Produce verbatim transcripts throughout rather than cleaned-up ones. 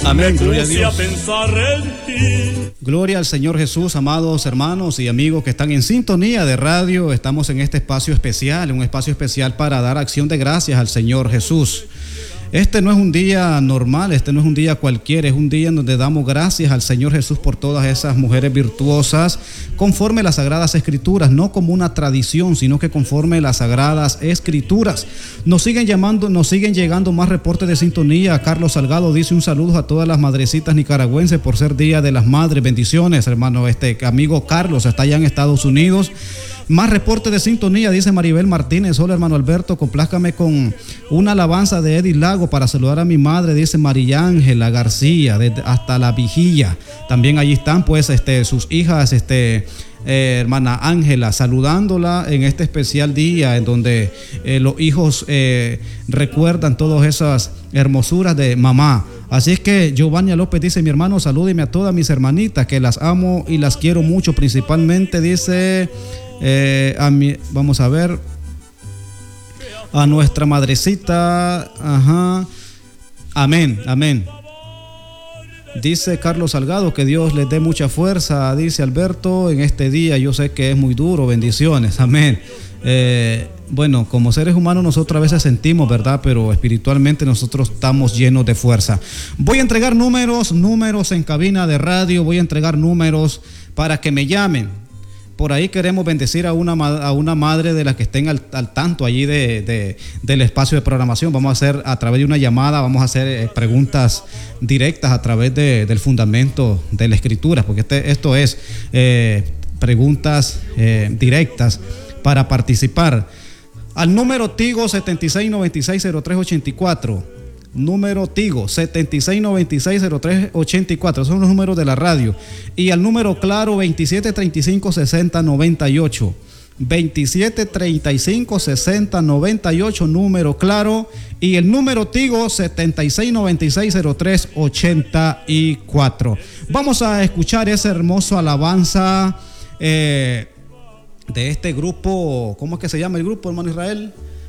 Amén, gloria a Dios. Gloria al Señor Jesús, amados hermanos y amigos que están en sintonía de radio. Estamos en este espacio especial, un espacio especial para dar acción de gracias al Señor Jesús. Este no es un día normal, este no es un día cualquiera, es un día en donde damos gracias al Señor Jesús por todas esas mujeres virtuosas, conforme las Sagradas Escrituras, no como una tradición, sino que conforme las Sagradas Escrituras. Nos siguen llamando, nos siguen llegando más reportes de sintonía. Carlos Salgado dice un saludo a todas las madrecitas nicaragüenses por ser Día de las Madres. Bendiciones, hermano, este amigo Carlos está allá en Estados Unidos. Más reportes de sintonía, dice Maribel Martínez. Hola, hermano Alberto, complázcame con una alabanza de Edith Lago para saludar a mi madre, dice María Ángela García, desde hasta La Vigilla. También allí están pues este, sus hijas, este, eh, hermana Ángela, saludándola en este especial día en donde eh, los hijos eh, recuerdan todas esas hermosuras de mamá. Así es que Giovanni López dice: mi hermano, salúdeme a todas mis hermanitas que las amo y las quiero mucho, principalmente dice... Eh, a mi, vamos a ver a nuestra madrecita, ajá, amén, amén. Dice Carlos Salgado que Dios les dé mucha fuerza, dice Alberto, en este día. Yo sé que es muy duro, bendiciones, amén. Eh, bueno, como seres humanos nosotros a veces sentimos, ¿verdad? Pero espiritualmente nosotros estamos llenos de fuerza. Voy a entregar números, números en cabina de radio, voy a entregar números para que me llamen. Por ahí queremos bendecir a una, a una madre de las que estén al, al tanto allí de, de, del espacio de programación. Vamos a hacer a través de una llamada, vamos a hacer eh, preguntas directas a través de, del fundamento de la Escritura, porque este, esto es eh, preguntas eh, directas para participar. Al número Tigo setenta y seis noventa y seis cero tres ochenta y cuatro. Número Tigo setenta y seis noventa y seis cero tres ochenta y cuatro, son los números de la radio. Y al número Claro veintisiete treinta y cinco sesenta noventa y ocho, veintisiete treinta y cinco sesenta noventa y ocho, número Claro. Y el número Tigo setenta y seis noventa y seis cero tres ochenta y cuatro. Vamos a escuchar esa hermosa alabanza eh, de este grupo. ¿Cómo es que se llama el grupo, hermano Israel?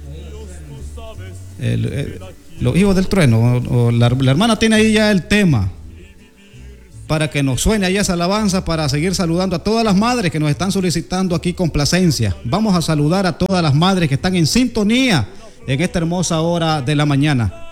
El, el, Los Hijos del Trueno, o, o la, la hermana tiene ahí ya el tema para que nos suene ahí esa alabanza, para seguir saludando a todas las madres que nos están solicitando aquí complacencia. Vamos a saludar a todas las madres que están en sintonía en esta hermosa hora de la mañana.